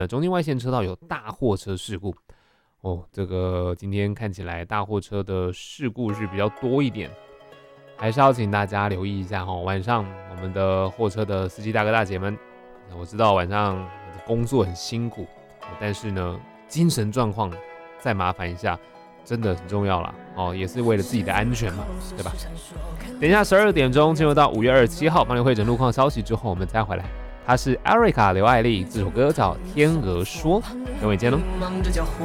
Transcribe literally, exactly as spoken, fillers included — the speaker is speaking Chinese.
中间外线车道有大货车事故。哦，这个今天看起来大货车的事故是比较多一点，还是要请大家留意一下哈。晚上我们的货车的司机大哥大姐们，我知道晚上工作很辛苦，但是呢，精神状况再麻烦一下，真的很重要啦。哦，也是为了自己的安全嘛，对吧？等一下十二点钟进入到五月二十七号帮你汇整路况消息之后，我们再回来。她是 Erica 刘爱丽，这首歌叫《天鹅说》，等会见喽。